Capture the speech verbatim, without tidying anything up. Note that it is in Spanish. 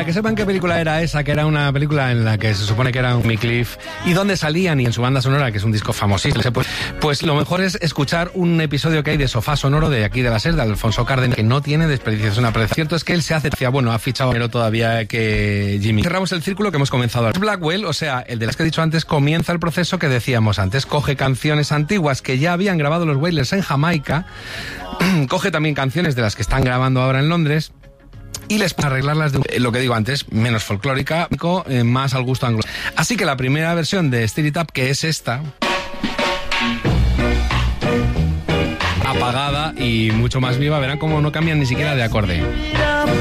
que sepan qué película era esa, que era una película en la que se supone que era un Cliff y dónde salían y en su banda sonora, que es un disco famosísimo, pues, pues lo mejor es escuchar un episodio que hay de Sofá Sonoro de aquí de la SER, de Alfonso Cárdenas, que no tiene desperdicio, es una aprecio. Cierto es que él se hace, bueno, ha fichado pero todavía que Jimmy. Cerramos el círculo que hemos comenzado. Blackwell, o sea, el de las que he dicho antes, comienza el proceso que decíamos antes, coge canciones antiguas que ya habían grabado los Wailers en Jamaica, coge también canciones de las que están grabando ahora en Londres, y les para arreglarlas de lo que digo antes, menos folclórica, más al gusto anglo. Así que la primera versión de Stir It Up, que es esta, apagada y mucho más viva, verán cómo no cambian ni siquiera de acorde.